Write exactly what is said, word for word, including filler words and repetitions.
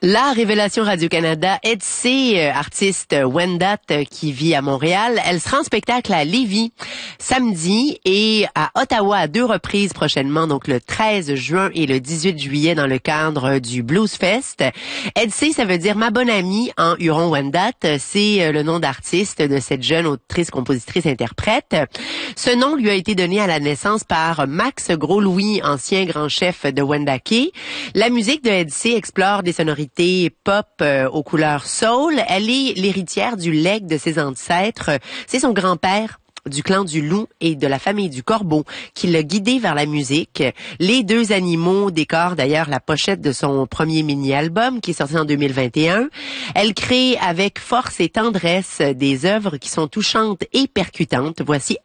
La révélation Radio-Canada, Edsy, artiste Wendat qui vit à Montréal, elle sera en spectacle à Lévis samedi et à Ottawa à deux reprises prochainement, donc le treize juin et le dix-huit juillet dans le cadre du Blues Fest. Edsy, ça veut dire ma bonne amie en huron Wendat. C'est le nom d'artiste de cette jeune autrice, compositrice, interprète. Ce nom lui a été donné à la naissance par Max Gros-Louis, ancien grand chef de Wendake. La musique de Edsy explore des sonorités pop euh, aux couleurs soul. Elle est l'héritière du legs de ses ancêtres. C'est son grand-père du clan du loup et de la famille du corbeau qui l'a guidé vers la musique. Les deux animaux décorent d'ailleurs la pochette de son premier mini-album qui est sorti en deux mille vingt et un. Elle crée avec force et tendresse des œuvres qui sont touchantes et percutantes. Voici